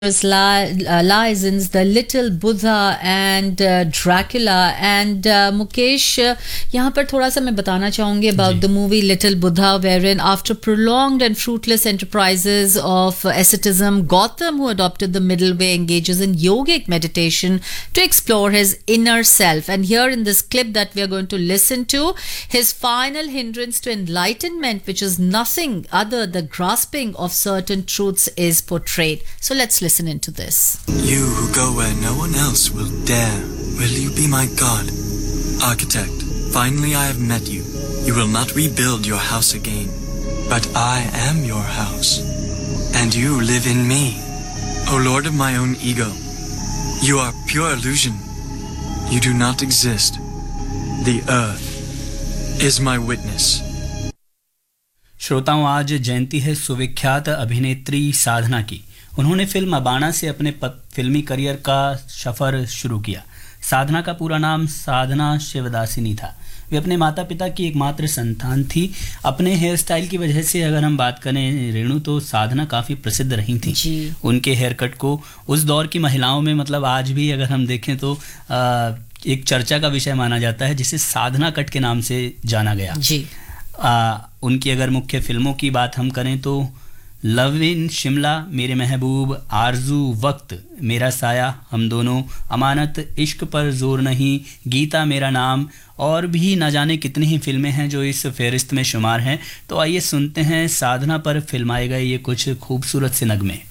License, the Little Buddha and Dracula and Mukesh यहाँ पर थोड़ा सा मैं बताना चाहूँगी about the movie Little Buddha, wherein after prolonged and fruitless enterprises of asceticism, Gotham, who adopted the middle way, engages in yogic meditation to explore his inner self. And here in this clip that we are going to listen to, his final hindrance to enlightenment, which is nothing other the grasping of certain truths, is portrayed. So let's listen into this. You who go where no one else will dare, will you be my god? Architect, finally I have met you. You will not rebuild your house again, but I am your house, and you live in me. O Lord of my own ego, you are pure illusion. You do not exist. The earth is my witness. श्रोताओं, आज जयंती है सुविख्यात अभिनेत्री साधना की। उन्होंने film Abana से अपने फिल्मी career का सफ़र शुरू किया। साधना का पूरा नाम साधना शिवदासिनी था। वे अपने माता पिता की एकमात्र संतान थी। अपने हेयर स्टाइल की वजह से अगर हम बात करें रेणु, तो साधना काफ़ी प्रसिद्ध रही थी। उनके हेयर कट को उस दौर की महिलाओं में, मतलब आज भी अगर हम देखें तो एक चर्चा का विषय माना जाता है, जिसे साधना कट के नाम से जाना गया। उनकी अगर मुख्य फिल्मों की बात हम करें तो लव इन शिमला, मेरे महबूब, आरजू, वक्त, मेरा साया, हम दोनों, अमानत, इश्क पर जोर नहीं, गीता मेरा नाम और भी न जाने कितनी ही फिल्में हैं जो इस फहरिस्त में शुमार हैं। तो आइए सुनते हैं साधना पर फिल्माए गए ये कुछ खूबसूरत से नगमे।